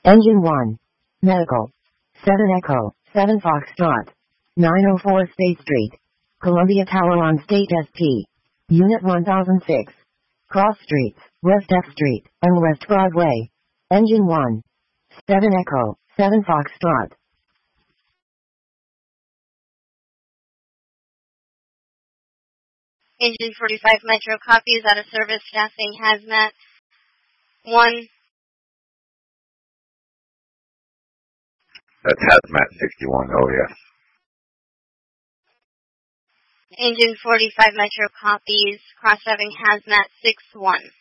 Engine 1. Medical. 7 Echo, 7 Foxtrot. 904 State Street. Columbia Tower on State ST. Unit 1006. Cross Streets, West F Street, and West Broadway. Engine 1. 7 Echo, 7 Foxtrot. Engine 45 Metro copies out of service, staffing hazmat 1. That's hazmat 61, oh yes. Engine 45 Metro copies, cross-driving hazmat 6-1.